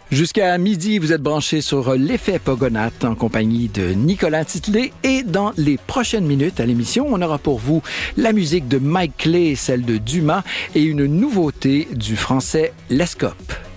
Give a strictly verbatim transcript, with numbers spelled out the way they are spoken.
Jusqu'à midi, vous êtes branchés sur l'effet Pogonath en compagnie de Nicolas Titley. Et dans les prochaines minutes à l'émission, on aura pour vous la musique de Mike Clay, celle de Dumas et une nouveauté du français Lescope.